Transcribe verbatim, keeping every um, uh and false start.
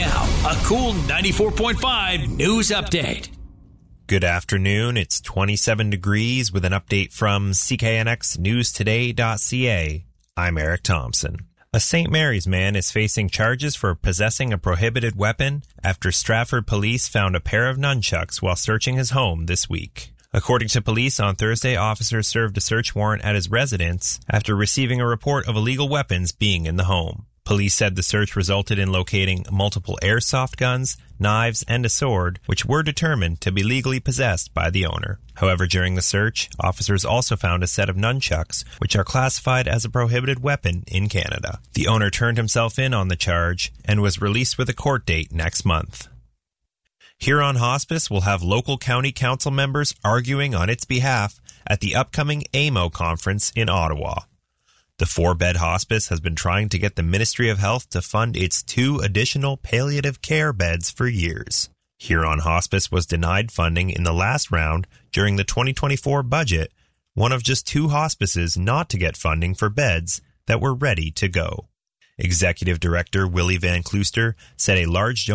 Now, a cool ninety-four point five news update. Good afternoon. It's twenty-seven degrees with an update from C K N X News Today dot C A. I'm Eric Thompson. A Saint Mary's man is facing charges for possessing a prohibited weapon after Stratford police found a pair of nunchucks while searching his home this week. According to police, on Thursday, officers served a search warrant at his residence after receiving a report of illegal weapons being in the home. Police said the search resulted in locating multiple airsoft guns, knives, and a sword, which were determined to be legally possessed by the owner. However, during the search, officers also found a set of nunchucks, which are classified as a prohibited weapon in Canada. The owner turned himself in on the charge and was released with a court date next month. Huron Hospice will have local county council members arguing on its behalf at the upcoming A M O conference in Ottawa. The four-bed hospice has been trying to get the Ministry of Health to fund its two additional palliative care beds for years. Huron Hospice was denied funding in the last round during the twenty twenty-four budget, one of just two hospices not to get funding for beds that were ready to go. Executive Director Willie Van Klooster said a large